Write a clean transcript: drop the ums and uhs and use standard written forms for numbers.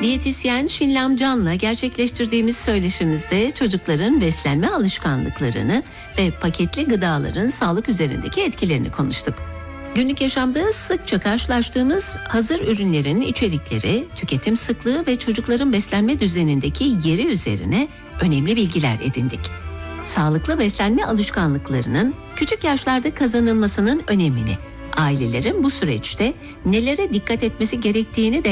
Diyetisyen Şinlam Can'la gerçekleştirdiğimiz söyleşimizde çocukların beslenme alışkanlıklarını ve paketli gıdaların sağlık üzerindeki etkilerini konuştuk. Günlük yaşamda sıkça karşılaştığımız hazır ürünlerin içerikleri, tüketim sıklığı ve çocukların beslenme düzenindeki yeri üzerine önemli bilgiler edindik. Sağlıklı beslenme alışkanlıklarının küçük yaşlarda kazanılmasının önemini, ailelerin bu süreçte nelere dikkat etmesi gerektiğini de